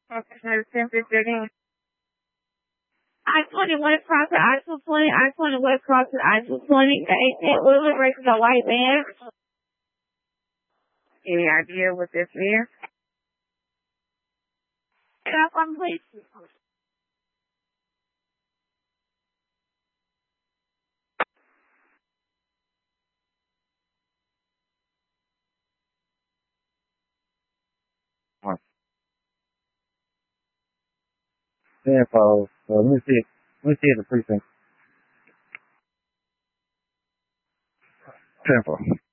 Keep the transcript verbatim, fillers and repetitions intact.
ten fifteen. I twenty went across the I two twenty. I twenty went across the I two twenty. It was racing a white man. Any idea what this is? Get up on please. Yeah, so, so let me see it. Let me see it, the precinct. Temple.